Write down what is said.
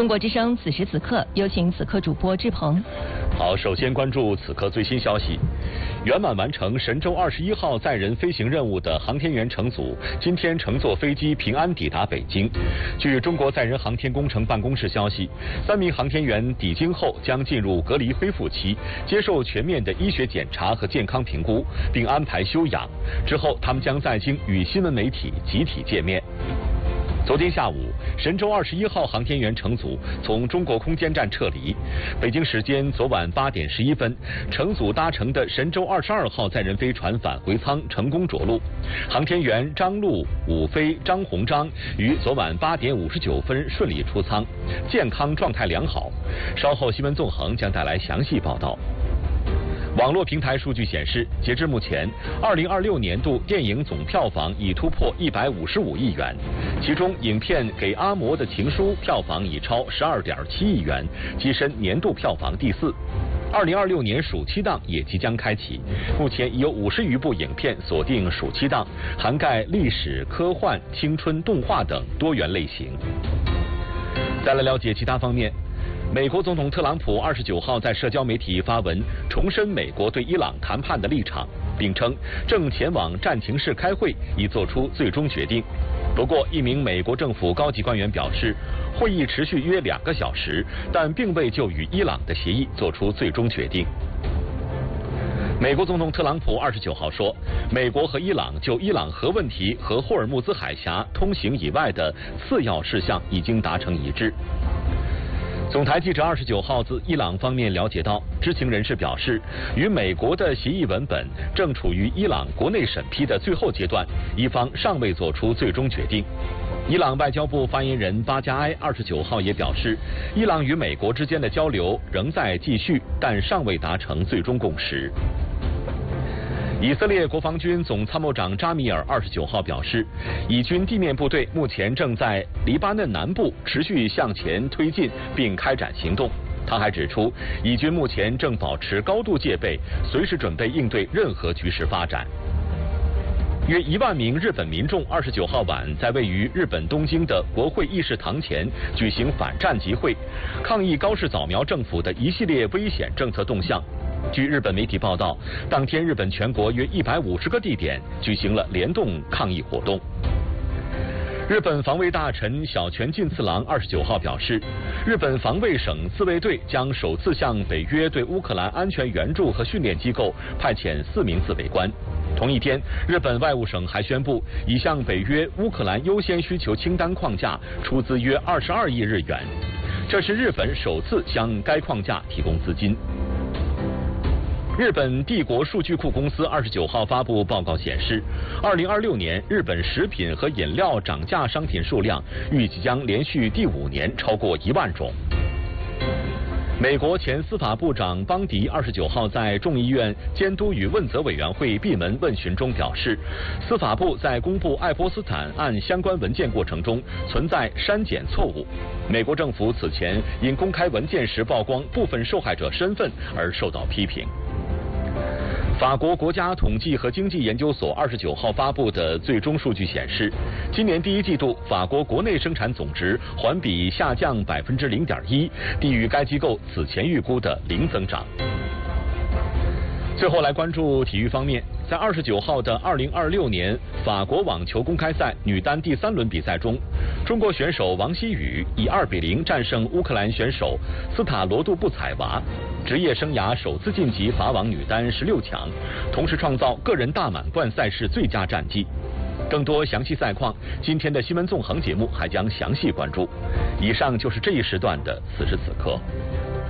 中国之声此时此刻，有请此刻主播志鹏。 好，首先关注此刻最新消息。圆满完成神舟21号载人飞行任务的航天员乘组，今天乘坐飞机平安抵达北京。据中国载人航天工程办公室消息，3名航天员抵京后将进入隔离恢复期，接受全面的医学检查和健康评估，并安排休养。之后，他们将在京与新闻媒体集体见面。昨天下午，神舟21号航天员乘组从中国空间站撤离。北京时间昨晚8点11分，乘组搭乘的神舟22号载人飞船返回舱成功着陆。航天员张陆、武飞、张鸿章于昨晚8点59分顺利出舱，健康状态良好。稍后新闻纵横将带来详细报道。网络平台数据显示，截至目前，2026年度电影总票房已突破155亿元，其中影片《给阿嬷的情书》票房已超12.7亿元，跻身年度票房第4。2026年暑期档也即将开启，目前已有50余部影片锁定暑期档，涵盖历史、科幻、青春、动画等多元类型。再来了解其他方面。美国总统特朗普29号在社交媒体发文，重申美国对伊朗谈判的立场，并称正前往战情室开会，已做出最终决定。不过，一名美国政府高级官员表示，会议持续约2个小时，但并未就与伊朗的协议做出最终决定。美国总统特朗普29号说，美国和伊朗就伊朗核问题和霍尔木兹海峡通行以外的次要事项已经达成一致。总台记者29号自伊朗方面了解到，知情人士表示，与美国的协议文本正处于伊朗国内审批的最后阶段，伊方尚未做出最终决定。伊朗外交部发言人巴加埃29号也表示，伊朗与美国之间的交流仍在继续，但尚未达成最终共识。以色列国防军总参谋长扎米尔29号表示，以军地面部队目前正在黎巴嫩南部持续向前推进并开展行动。他还指出，以军目前正保持高度戒备，随时准备应对任何局势发展。约1万名日本民众29号晚在位于日本东京的国会议事堂前举行反战集会，抗议高市早苗政府的一系列危险政策动向。据日本媒体报道，当天日本全国约150个地点举行了联动抗议活动。日本防卫大臣小泉进次郎29号表示，日本防卫省自卫队将首次向北约对乌克兰安全援助和训练机构派遣4名自卫官。同一天，日本外务省还宣布，已向北约乌克兰优先需求清单框架出资约22亿日元，这是日本首次向该框架提供资金。日本帝国数据库公司29号发布报告显示，2026年日本食品和饮料涨价商品数量预计将连续第5年超过1万种。美国前司法部长邦迪29号在众议院监督与问责委员会闭门问询中表示，司法部在公布爱泼斯坦案相关文件过程中存在删减错误。美国政府此前因公开文件时曝光部分受害者身份而受到批评。法国国家统计和经济研究所29号发布的最终数据显示，今年第1季度法国国内生产总值环比下降0.1%，低于该机构此前预估的0增长。最后来关注体育方面，在29号的2026年法国网球公开赛女单第3轮比赛中，中国选手王希雨以2-0战胜乌克兰选手斯塔罗杜布采娃，职业生涯首次晋级法网女单16强，同时创造个人大满贯赛事最佳战绩。更多详细赛况，今天的新闻纵横节目还将详细关注。以上就是这一时段的此时此刻。